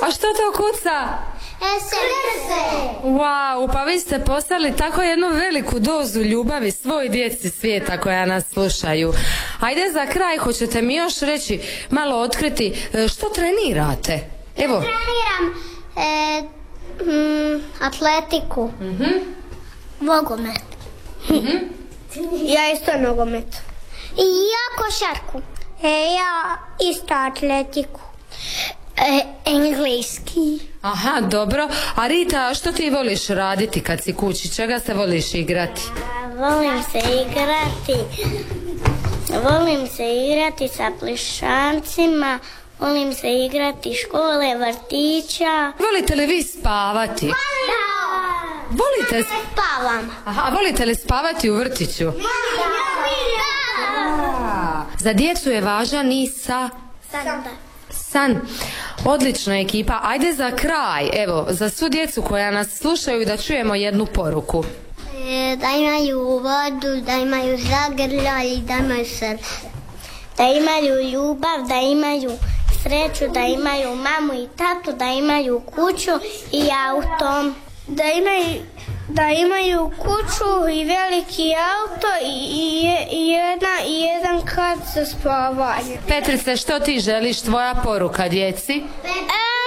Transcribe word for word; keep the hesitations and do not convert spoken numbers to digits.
A što to kuca? Srce. Wow, pa vi ste poslali tako jednu veliku dozu ljubavi svoj djeci svijeta koja nas slušaju. Ajde za kraj, hoćete mi još reći, malo otkriti, što trenirate? Evo. Treniram e, mm, atletiku. Mhm. Nogomet. Mhm. Ja isto nogomet. I ja košarku. E, ja isto atletiku. E, engleski. Aha, dobro. A Rita, što ti voliš raditi kad si kući? Čega se voliš igrati? A, volim se igrati. Volim se igrati sa plišancima. Volim se igrati škole, vrtića. Volite li vi spavati? Volite? Spavam. Aha, a volite li spavati u vrtiću? A, za djecu je važan i sa... san. Odlična ekipa. Ajde za kraj, evo, za svu djecu koja nas slušaju da čujemo jednu poruku. E, da imaju vodu, da imaju zagrljaj i da imaju srce. Da imaju ljubav, da imaju sreću, da imaju mamu i tatu, da imaju kuću i auto. Da imaju, da imaju kuću i veliki auto i, i, i, jedna, i jedan kat za spavanje. Petrice, što ti želiš, tvoja poruka djeci? E,